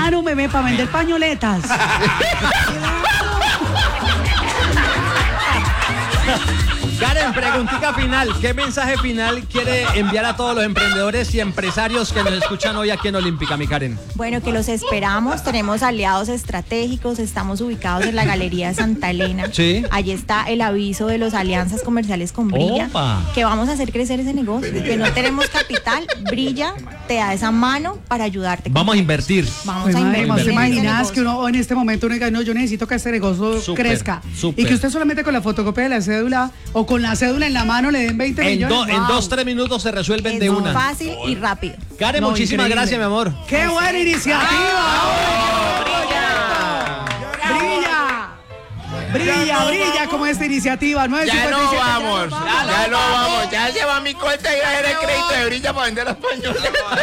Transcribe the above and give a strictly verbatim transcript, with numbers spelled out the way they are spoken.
crear un bebé para vender pañoletas. Karen, preguntica final. ¿Qué mensaje final quiere enviar a todos los emprendedores y empresarios que nos escuchan hoy aquí en Olímpica, mi Karen? Bueno, que los esperamos. Tenemos aliados estratégicos. Estamos ubicados en la Galería de Santa Elena. Sí. Allí está el aviso de los alianzas comerciales con Brilla. Opa. Que vamos a hacer crecer ese negocio. Que no tenemos capital. Brilla te da esa mano para ayudarte. Vamos a invertir. Vamos Pues, a madre, invertir. ¿te en ese imaginas negocio. que uno en este momento uno diga, no, yo necesito que este negocio Súper, crezca? súper. Y que usted solamente con la fotocopia de la cédula o con la cédula en la mano le den veinte En, millones. do- en Wow. dos, tres minutos se resuelven Es de una. fácil y rápido. Karen, No, muchísimas increíble. gracias, mi amor. ¡Qué buena iniciativa! ¡Brilla! Brilla, brilla como esta iniciativa. nueve Ya cincuenta y no siete, vamos, ya no vamos, ya se va mi cuenta y va a ir el crédito de Brilla para vender las pañoletas.